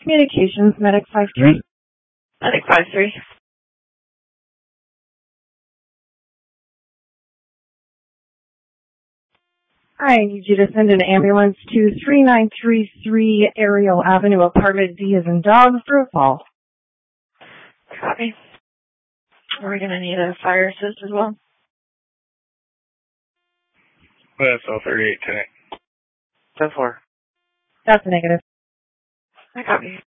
Communications, Medic 5-3. Medic 5-3. I need you to send an ambulance to 3933 Ariel Avenue, apartment D as in dog, for a fall. Copy. Are we going to need a fire assist as well? That's all 38 today. 10-4. That's a negative. I copy.